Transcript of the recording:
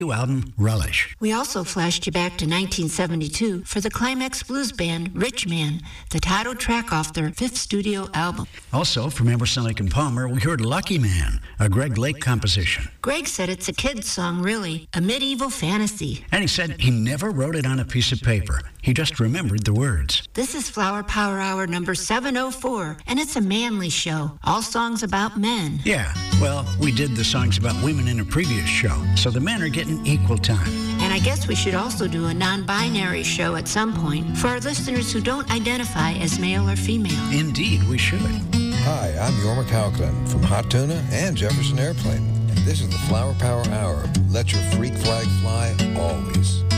album, Relish. We also flashed you back to 1972 for the Climax Blues band, Rich Man, the title track off their fifth studio album. Also, from Emerson, Lake and Palmer, we heard Lucky Man, a Greg Lake composition. Greg said it's a kid's song, really, a medieval fantasy. And he said he never wrote it on a piece of paper. He just remembered the words. This is Flower Power Hour number 704, and it's a manly show. All songs about men. Yeah, well, we did the songs about women in a previous show, so the men are getting equal time. And I guess we should also do a non-binary show at some point for our listeners who don't identify as male or female. Indeed, we should. Hi, I'm Yorma Calclin from Hot Tuna and Jefferson Airplane. And this is the Flower Power Hour. Let your freak flag fly always.